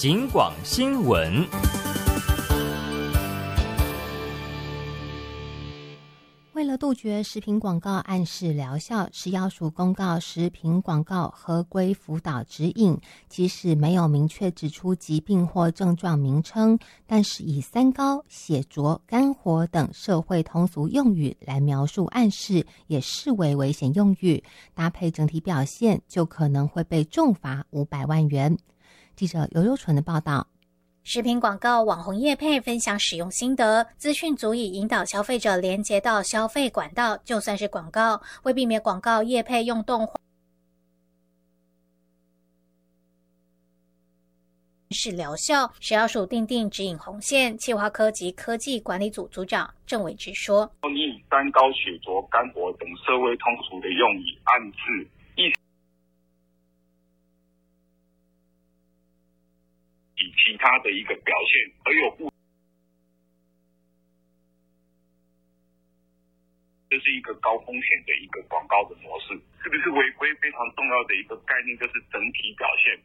警广新闻。 为了杜绝食品广告暗示疗效，食药署公告食品广告合规辅导指引，即使没有明确指出疾病或症状名称，但是以三高、血浊、肝火等社会通俗用语来描述暗示，也视为危险用语，搭配整体表现，就可能会被重罚500万元。记者尤尤纯的报道。 食品广告网红业配分享使用心得，资讯足以引导消费者连接到消费管道，就算是广告，为避免广告业配用动画是疗效，食药署订定指引红线。企划科及科技管理组组长郑伟之说：“ 你以三高、血浊、肝火等社会通俗的用语暗示以其他的一个表现而有误，这是一个高风险的一个广告的模式。是不是违规非常重要的一个概念，就是整体表现。